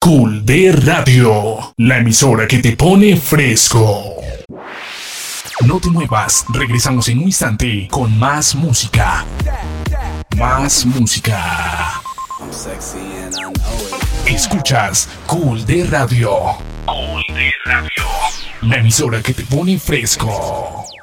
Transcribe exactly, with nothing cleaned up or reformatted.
Cool D Radio, la emisora que te pone fresco. No te muevas, regresamos en un instante con más música. Más música. Escuchas Cool D Radio. Cool D Radio, la emisora que te pone fresco.